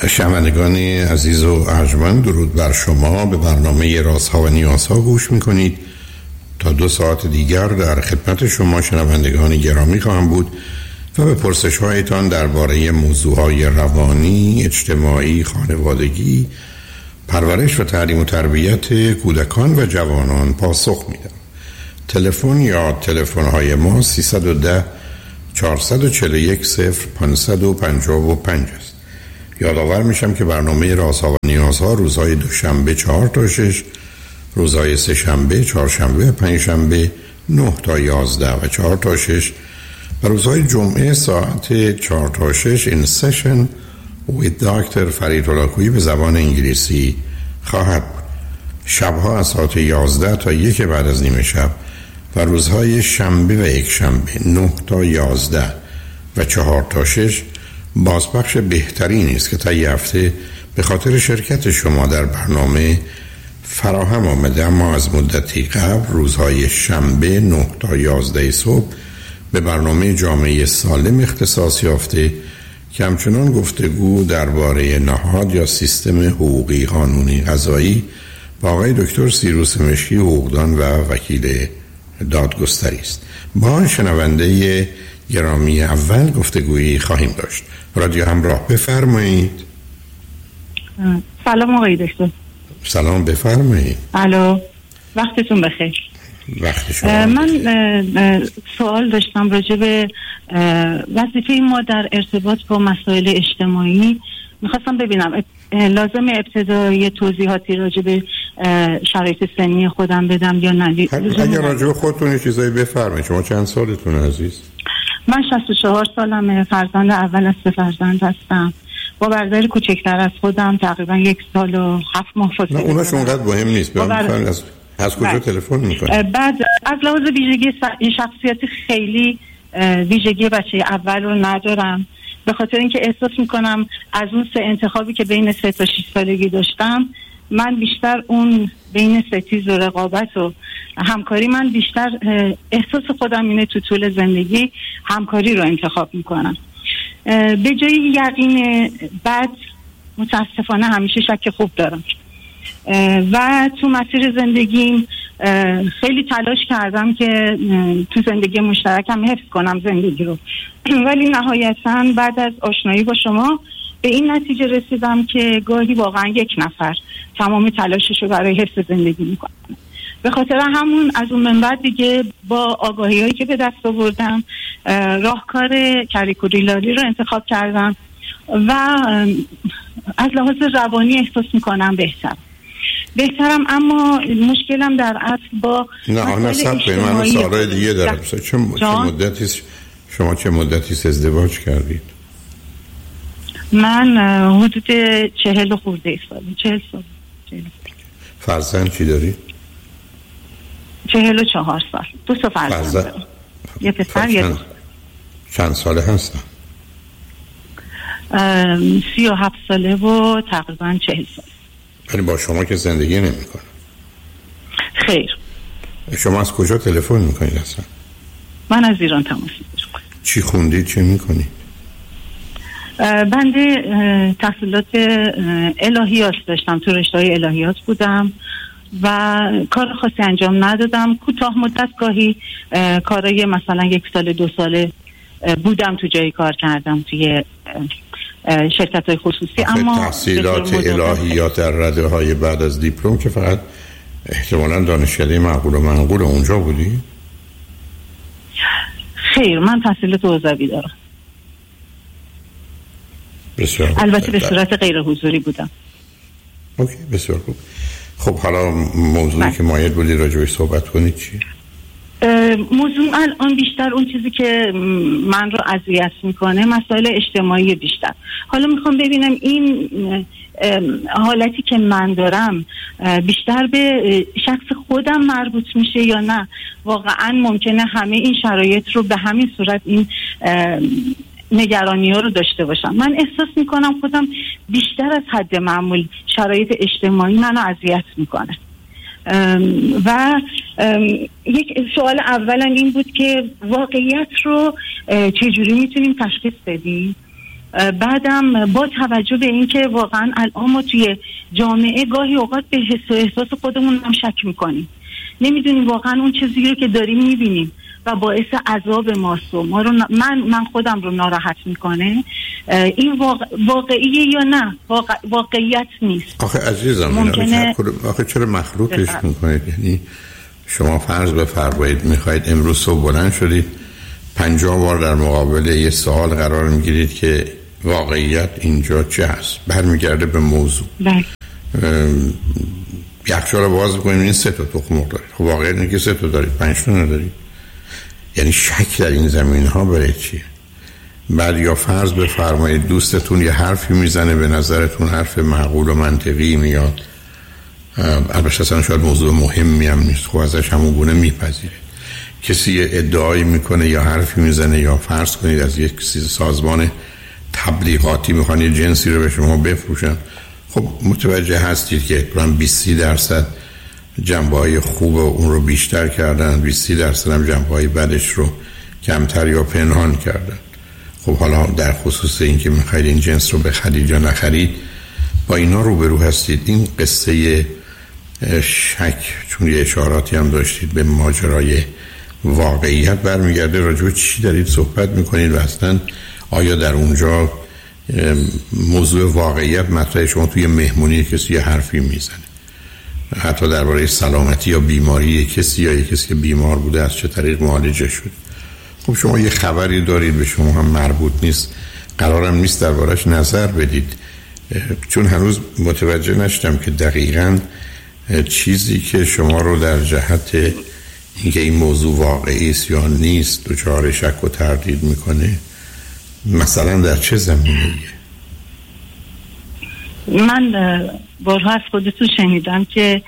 شنوندگان عزیز و ارجمند، درود بر شما. به برنامه رازها و نیازها گوش میکنید. تا 2 ساعت دیگر در خدمت شما شنوندگان گرامی خواهم بود و به پرسش هایتان درباره موضوعهای روانی، اجتماعی، خانوادگی، پرورش و تعلیم و تربیت کودکان و جوانان پاسخ میدم. تلفن یا تلفن های ما 310 441 0555 است. یادآور میشم که برنامه رازها و نیازها روزهای دوشنبه 4 تا 6، روزهای سه شنبه، چهارشنبه و پنجشنبه 9 تا 11 و 4 تا 6 و روزهای جمعه ساعت 4 تا 6 این سشن with دکتر فرید هلاکویی به زبان انگلیسی خواهد بود. شبها از ساعت 11 تا 1 بعد از نیمه شب و روزهای شنبه و یک شنبه 9 تا 11 و 4 تا 6 بازپخش بهترین است که تا یه هفته به خاطر شرکت شما در برنامه فراهم آمده. اما از مدتی قبل روزهای شنبه 9 تا 11 صبح به برنامه جامعه سالم اختصاص یافته که همچنان گفتگو درباره نهاد یا سیستم حقوقی قانونی قضایی با آقای دکتر سیروس مشکی، حقوقدان و وکیل دادگستری است. با شنونده گرامی اول گفتگویی خواهیم داشت. رادیو همراه، بفرمایید. سلام آقای دکتر. سلام، بفرمایید. الو، وقتتون بخیر. وقت شما. من سوال داشتم راجع به وظیفه ما در ارتباط با مسائل اجتماعی. میخواستم ببینم لازم ابتدای توضیحاتی راجع به شرایط سنی خودم بدم یا نه؟ اگر راجع به خودتون چیزایی بفرمایید. شما چند سالتون عزیز؟ من 64 سالمه، فرزند اول از 3 فرزند هستم. با برادر کوچکتر از خودم تقریبا 1 سال و 7 ماه فاصله. نه اوناش اونقدر مهم نیست. از کجا تلفن میکنید؟ بعد از لحاظ ویژگی شخصیتی خیلی ویژگی بچه اول رو ندارم، به خاطر اینکه احساس میکنم از اون 3 انتخابی که بین 3 تا 6 سالگی داشتم، من بیشتر اون بین ستیز و رقابت و همکاری، من بیشتر احساس خودم اینه تو طول زندگی همکاری رو انتخاب میکنم به جای یقین. بعد متاسفانه همیشه شک خوب دارم و تو مسیر زندگیم خیلی تلاش کردم که تو زندگی مشترکم حفظ کنم زندگی رو، ولی نهایتاً بعد از آشنایی با شما به این نتیجه رسیدم که گاهی واقعا 1 نفر تمام تلاشش رو برای حفظ زندگی میکنه. به خاطر همون از اون من بعد دیگه با آگاهی هایی که به دست آوردم راهکار کریکوریلاری رو انتخاب کردم و از لحاظ روانی احساس میکنم بهترم، اما مشکلم در اصل با نه سب به من سوالای دیگه دارم. شما چه مدتی ازدواج کردید؟ من حدود 40 خورده سال. 40 سال. فرزند چی داری؟ 44 سال. 2 تا فرزند دارم. یه پسر یه دختر. چند ساله هستن؟ 37 ساله و تقریبا 40 سال. ولی با شما که زندگی نمی‌کنه. خیر. شما از کجا تلفن میکنید اصلا؟ من از ایران تماس میگیرم. چی خوندید؟ چی میکنید؟ بنده تحصیلات الهیات داشتم، تو رشته‌های الهیات بودم و کار خاصی انجام ندادم. کوتاه مدت گاهی کارای مثلا 1 سال 2 ساله بودم تو جایی کار کردم توی شرکت‌های خصوصی. اما تحصیلات الهیات در رده‌های بعد از دیپلم که فقط احتمالاً دانشکده معقول و منقول اونجا بودی؟ خیر، من تحصیلات حوزوی دارم. بسیار البته به صورت غیر حضوری بودم. اوکی، بسیار خوب. خب حالا موضوعی که مایل بودی راجعش صحبت کنید چی؟ موضوع الان بیشتر اون چیزی که من رو اذیت میکنه مسائل اجتماعی بیشتر. حالا میخوام ببینم این حالتی که من دارم بیشتر به شخص خودم مربوط میشه یا نه واقعا ممکنه همه این شرایط رو به همین صورت این نگرانی ها رو داشته باشم. من احساس میکنم خودم بیشتر از حد معمول شرایط اجتماعی منو اذیت میکنه و یک سوال اولا این بود که واقعیت رو چجوری میتونیم تشخیص بدیم بعدم با توجه به این که واقعا الان ما توی جامعه گاهی اوقات به حس و احساس خودمون هم شک میکنیم، نمیدونیم واقعا اون چیزی رو که داریم میبینیم و باعث عذاب ماست و ما رو من خودم رو ناراحت میکنه. این واقعیه یا نه؟ واقعیت نیست. آخه عزیزم ممکنه... آخه چرا مخلوطش میکنید؟ یعنی شما فرض بفرمایید میخواید امروز صبح بلند شدید 50 بار در مقابل یه سوال قرار میگیرید که واقعیت اینجا چه هست، برمیگرده به موضوع. یخچال رو باز کنید این 3 تا تخم مرغ دارید، خب واقعیت اینه که 3 تا دارید 5 تا ندارید. یعنی شک در این زمین ها برای چیه؟ بعد یا فرض بفرمایید دوستتون یه حرفی میزنه به نظرتون حرف معقول و منطقی میاد، البته اصلا شاید موضوع مهمی هم نیست، خب ازش همون گونه میپذیره. کسی ادعایی میکنه یا حرفی میزنه یا فرض کنید از یک سازمان تبلیغاتی میخوان یه جنسی رو به شما بفروشن، خب متوجه هستید که 20% جنبه‌های خوب اون رو بیشتر کردن، 20% هم جنبه‌های بدش رو کمتر یا پنهان کردن. خب حالا در خصوص این که میخواید این جنس رو بخرید یا نخرید با اینا روبرو هستید. این قصه شک، چون یه اشاراتی هم داشتید به ماجرای واقعیت، برمیگرده راجع به چی دارید صحبت میکنید و اصلا آیا در اونجا موضوع واقعیت مطرح شما توی مهمونی کسی یه حرفی میزنه، حتی درباره سلامتی یا بیماری کسی یا کسی که بیمار بوده از چه طریق معالجه شد، خب شما یه خبری دارید به شما هم مربوط نیست، قرارم نیست دربارش نظر بدید. چون هنوز متوجه نشدم که دقیقاً چیزی که شما رو در جهت اینکه این موضوع واقعی است یا نیست دچار شک و تردید میکنه مثلا در چه زمینه‌ایه؟ من بارها از خودتون شنیدم که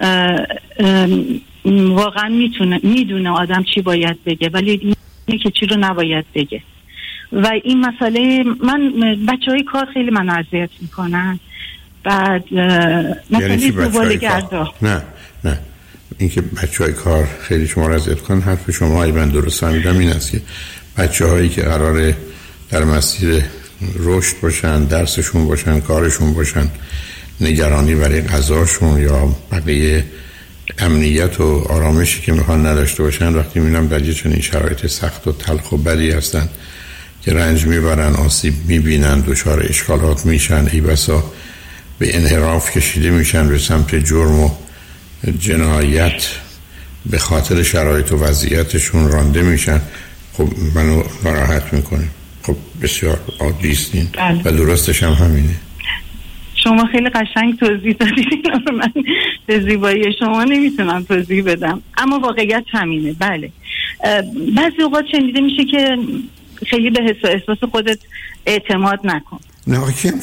واقعا میدونه آدم چی باید بگه ولی اینه که چی رو نباید بگه. و این مسئله بچه‌های کار خیلی من اذیت میکنن. بعد مثلا زباله‌گردا نه اینکه بچه‌های کار خیلی شما رو اذیت کنن، حرف شما اگه من درست فهمیدم این است که بچه‌هایی که قراره در مسیر رشد باشن، درسشون باشن، کارشون باشن، نگرانی برای غذاشون یا بقیه امنیت و آرامشی که میخوان نداشته باشن، وقتی میبینم در یه چنین شرایط سخت و تلخ و بدی هستن که رنج میبرن، آسیب میبینن، دچار اشکالات میشن، ای بسا به انحراف کشیده میشن به سمت جرم و جنایت، به خاطر شرایط و وضعیتشون رانده میشن، خب منو ناراحت میکنه. خب بسیار عادی است و درستش هم همینه. شما خیلی قشنگ توضیح دادید، من به زیبایی شما نمیتونم توضیح بدم، اما واقعیت همینه. بله بعضی اوقات شنیده میشه که خیلی به حس و احساس خودت اعتماد نکن. نه کیم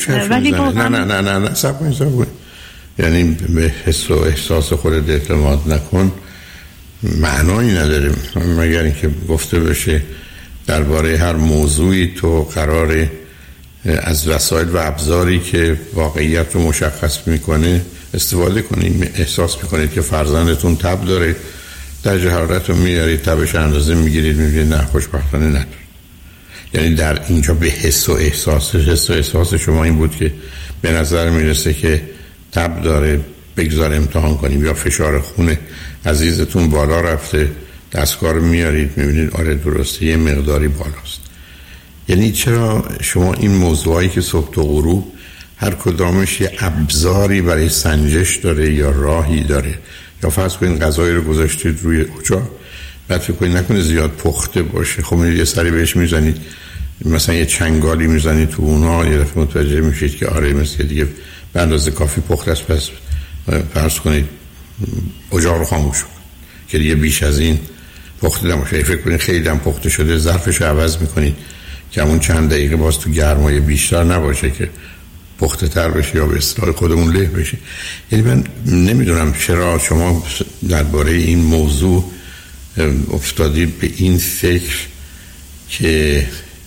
نه سب کن. یعنی به حس و احساس خودت اعتماد نکن معنایی نداره مگر اینکه گفته بشه درباره هر موضوعی تو قرار از وسایل و ابزاری که واقعیت رو مشخص میکنه استفاده کنید. احساس میکنید که فرزندتون تب داره، درجه حرارت رو میارید، تبش اندازه میگیرید، میبینید نه خوشبختانه نداره. یعنی در اینجا به حس و احساس شما این بود که به نظر میرسه که تب داره، بگذار امتحان کنیم، یا فشار خون عزیزتون بالا رفته، دستگاه رو میارید میبینید آره درسته یه مقداری بالاست. یعنی چرا شما این موضوعایی که صبح و غروب هر کدامش یه ابزاری برای سنجش داره یا راهی داره، یا فرض کنید غذایی رو گذاشتید روی اجاق بعد فکر کنید نکنه زیاد پخته باشه، خب یه سری بهش میزنید مثلا یه چنگالی میزنید تو اونها، یه دفعه متوجه میشید که آره مثل دیگه به اندازه کافی پخته است، پس فرض کنید اجاق رو خاموش کن که دیگه بیش از این پخته نباشه. فکر کنید خیلی هم پخته شده، ظرفش رو عوض میکنید که همون چند دقیقه باز تو گرمای بیشتر نباشه که پخته تر بشه یا به اصطلاح خودمون له بشه. یعنی من نمیدونم چرا شما درباره این موضوع افتادید به این فکر که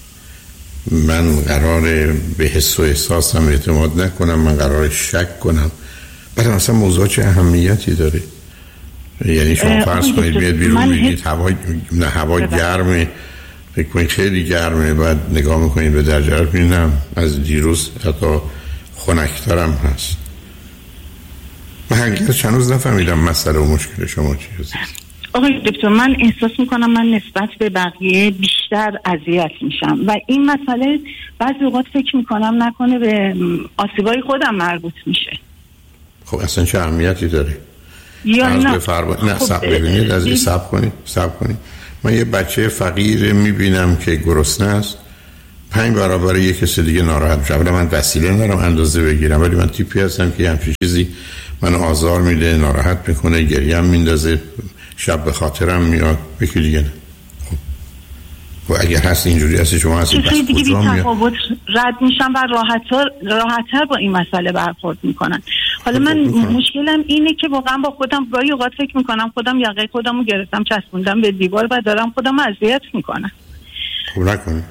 من قراره به حس و احساسم اعتماد نکنم، من قراره شک کنم. بعد مثلا موضوع چه اهمیتی داره؟ یعنی شما فرض کنید میاد بیرون میگید هوا گرمه، فکر کنید خیلی گرمه، بعد نگاه میکنید به درجه رو میبینم از دیروز حتی خنک‌ترم هست. من هرگز هنوز نفهمیدم مسئله و مشکل شما چی هست. آقای دکتر، من احساس میکنم من نسبت به بقیه بیشتر اذیت میشم و این مسئله بعضی اوقات فکر میکنم نکنه به آسیبای خودم مربوط میشه. خب اصلا چه اهمیتی داره؟ یا نه ببینید از این صبر کنید. من یه بچه فقیر میبینم که گرسنه است، 5 برابر یک کسی دیگه ناراحت میشه. اولا من وسیله ندارم اندازه بگیرم، ولی من تیپی هستم که همچین چیزی منو آزار میده، ناراحت میکنه، گریه هم میندازه، شب به خاطرم میاد، یکی دیگه نه. خب اگر هست اینجوری هست شما هستی بس خیلی دیگه کجا تفاوت رد میشم و راحت‌تر با این مسئله برخورد میکنن. حالا من مشکلم اینه که واقعا با خودم گاهی اوقات فکر میکنم خودم یقه خودمو گرفتم چسبوندم به دیوار و دارم خودم اذیت میکنم. خب نکنی.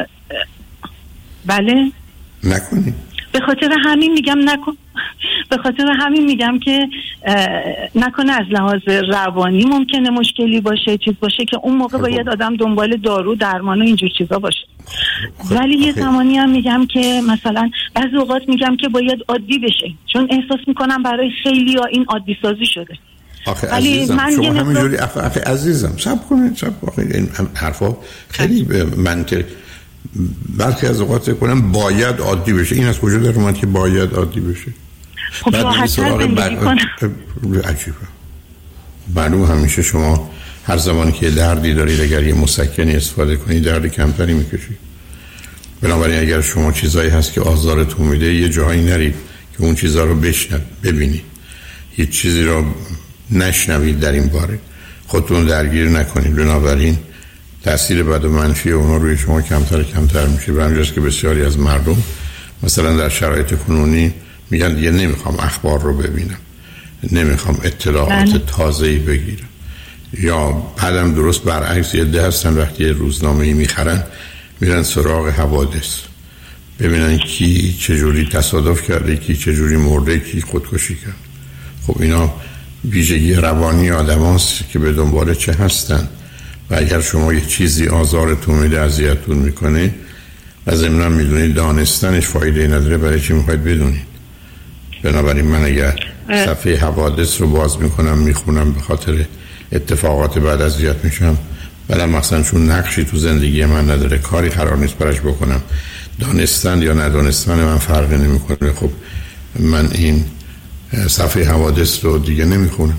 بله نکنی. به خاطر همین میگم که نکنه از لحاظ روانی ممکنه مشکلی باشه، چیز باشه که اون موقع باید آدم دنبال دارو درمان و اینجور چیزا باشه. ولی یه زمانی هم میگم که مثلا بعضی اوقات میگم که باید عادی بشه، چون احساس میکنم برای خیلی ها این عادی سازی شده. آخه عزیزم شما همینجوری آخه عزیزم صبر کنید این حرفا خیلی به منطق برخی از اوقات کنم باید عادی بشه. این از کجا در اومد که باید عادی بشه؟ خب راحت‌تر زندگی کنم. عجیبه. معلوم همیشه شما هر زمانی که دردی دارید اگر یه مسکنی استفاده کنید درد کمتری میکشید. بنابراین اگر شما چیزایی هست که آزارتون میده یه جایی نرید که اون چیزا رو ببینید، یه چیزی رو نشنوید در این باره، خودتون درگیر نکنید. بنابراین تأثیر بد و منفی اونا روی شما کمتر میشه. به همینجاست که بسیاری از مردم مثلا در شرایط کنونی میگن دیگه نمیخوام اخبار رو ببینم، نمیخوام اطلاعات تازه‌ای بگیرم. یا بعدم درست برعکس یه ده هستن وقتی روزنامه‌ای میخرن میرن سراغ حوادث ببینن کی چجوری تصادف کرده، کی چجوری مرده، کی خودکشی کرد. خب اینا ویژگی روانی آدم هست که به دنبال چه هستن و اگر شما یه چیزی آزارتون میده، اذیتتون میکنه و ضمناً میدونید دانستنش فایده نداره، برای چی میخواید بدونید؟ بنابراین من اگر صفحه حوادث رو باز میکنم میخونم به خاطر اتفاقات بعد اذیت میشم، بعدم مثلا چون نقشی تو زندگی من نداره، کاری قرار نیست برش بکنم، دانستن یا ندانستن من فرقی نمیکنه، خب من این صفحه حوادث رو دیگه نمیخونم.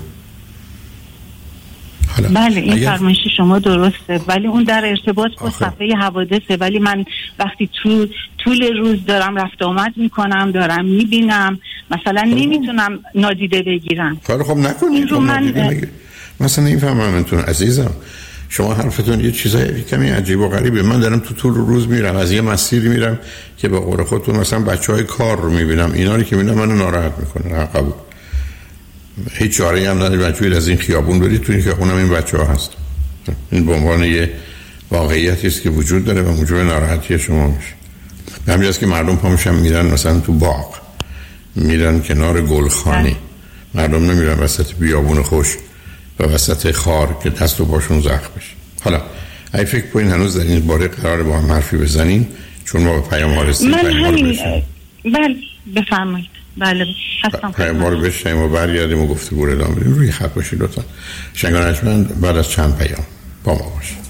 بله این فرمایش شما درسته، ولی اون در ارتباط با صفحه حوادثه. ولی من وقتی طول روز دارم رفت آمد میکنم، دارم میبینم، مثلا نمیتونم نادیده بگیرم. خب نکنید. مثلا نمیفهمم منتون عزیزم، شما حرفتون یه چیزای کمی عجیب و غریبه. من دارم طول روز میرم از یه مسیری میرم که به قول خودتون مثلا بچهای کار رو میبینم، اینا رو که میبینم منو ناراحت میکنه. قبول، هیچ چاره‌ای هم نداری بچه‌ای از این خیابون برید تو این خیابون هم این بچه‌ها هست. این به عنوان یه واقعیتی است که وجود داره و موجب ناراحتی شما میشه. همینجاست که مردم پا میشن میرن مثلا تو باغ، میرن کنار گلخانه، مردم نمیرن وسط بیابون خوش و وسط خار که دست و پاشون زخم بشه. حالا اگه فکر کنین هنوز در این باره قراره با هم حرفی بزنیم، چون ما به پیام ها رسیدیم. بله بفرمایید. بله هستم. پیام رو بشنیم و برگردیم و گفتگو رو ادامه بدیم. روی خط باشید لطفا. شنگانشمند بعد از چند پیام با ما باشید.